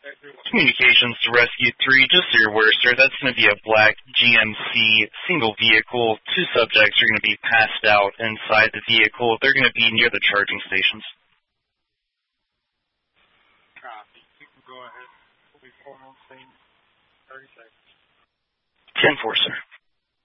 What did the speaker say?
Communications to Rescue 3, just so you're aware, sir, that's going to be a black GMC single vehicle. 2 subjects are going to be passed out inside the vehicle. They're going to be near the charging stations. Copy. You can go ahead. We'll be on scene 30 seconds. 10-4, sir.